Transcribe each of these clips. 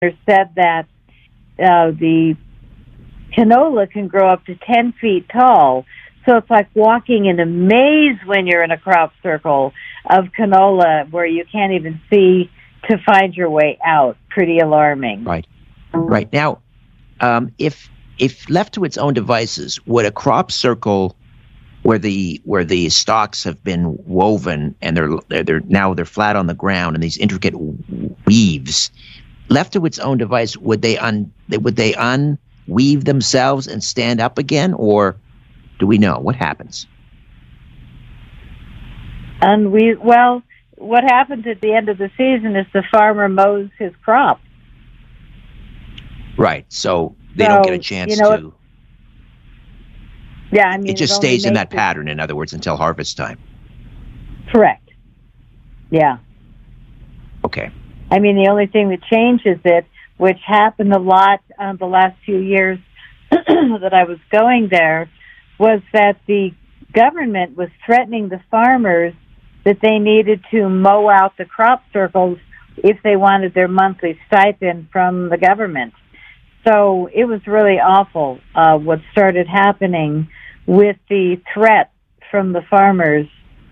said that the canola can grow up to 10 feet tall. So it's like walking in a maze when you're in a crop circle of canola where you can't even see to find your way out. Pretty alarming. Right. Now, if left to its own devices, would a crop circle where the stalks have been woven and they're flat on the ground and these intricate weaves, left to its own device, would they unweave themselves and stand up again, or do we know what happens? Well, what happens at the end of the season is the farmer mows his crop. Right. So they don't get a chance to. Yeah, I mean, it just stays in that pattern, in other words, until harvest time. Correct. Yeah. Okay. I mean, the only thing that changes it, which happened a lot the last few years that I was going there, was that the government was threatening the farmers that they needed to mow out the crop circles if they wanted their monthly stipend from the government. So it was really awful what started happening with the threat from the farmers,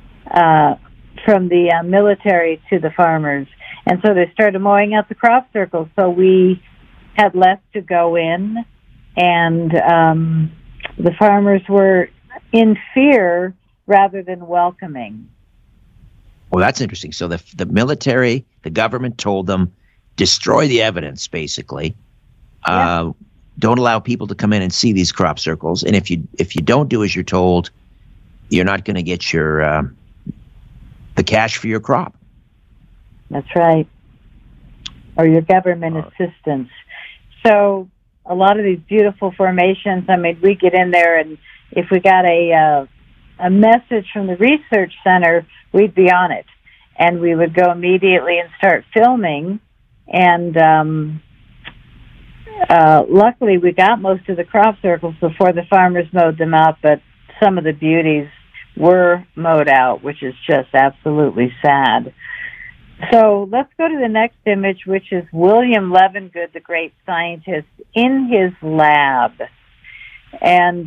from the military to the farmers. And so they started mowing out the crop circles. So we had less to go in, and the farmers were in fear rather than welcoming. Well, that's interesting. So the military, the government told them, destroy the evidence, basically. Yeah. Don't allow people to come in and see these crop circles. And if you don't do as you're told, you're not going to get your the cash for your crop. That's right. Or your government assistance. So a lot of these beautiful formations, I mean, we get in there, and if we got a message from the research center, we'd be on it. And we would go immediately and start filming. And luckily, we got most of the crop circles before the farmers mowed them out, but some of the beauties were mowed out, which is just absolutely sad. So let's go to the next image, which is William Levengood, the great scientist, in his lab. And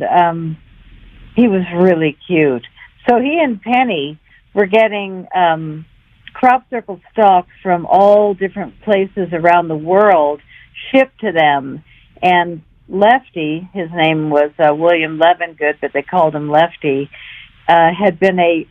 he was really cute. So he and Penny were getting crop circle stalks from all different places around the world shipped to them. And Lefty, his name was William Levengood, but they called him Lefty, had been a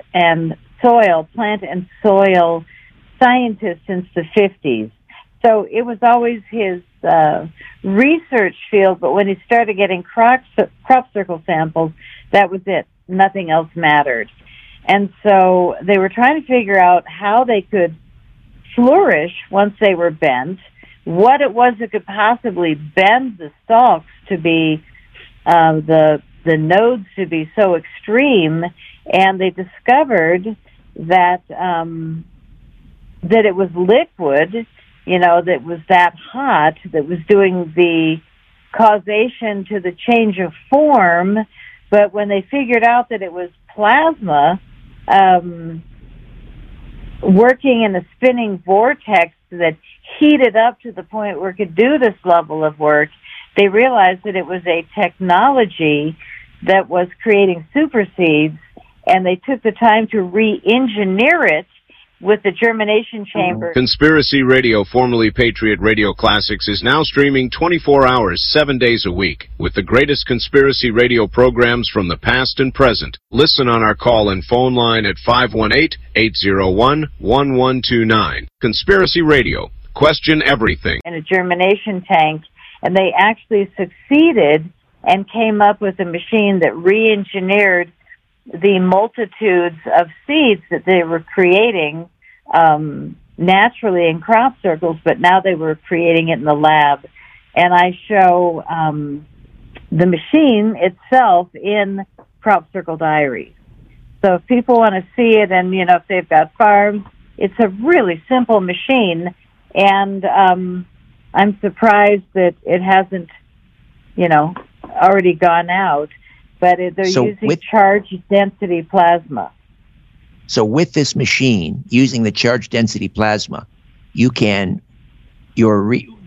plant and soil scientist since the 50s. So it was always his research field, but when he started getting crop circle samples, that was it. Nothing else mattered. And so they were trying to figure out how they could flourish once they were bent, what it was that could possibly bend the stalks to be the nodes to be so extreme, and they discovered that that it was liquid, that was that hot, that was doing the causation to the change of form. But when they figured out that it was plasma working in a spinning vortex that heated up to the point where it could do this level of work, they realized that it was a technology that was creating superseeds, and they took the time to re-engineer it with the germination chamber. Conspiracy Radio, formerly Patriot Radio Classics, is now streaming 24 hours, 7 days a week, with the greatest conspiracy radio programs from the past and present. Listen on our call and phone line at 518-801-1129. Conspiracy Radio. Question everything. In a germination tank, and they actually succeeded and came up with a machine that re-engineered the multitudes of seeds that they were creating naturally in crop circles, but now they were creating it in the lab. And I show the machine itself in Crop Circle Diaries. So if people want to see it, and if they've got farms, it's a really simple machine. And I'm surprised that it hasn't, already gone out. But they're using charge density plasma. So with this machine, using the charge density plasma, you can your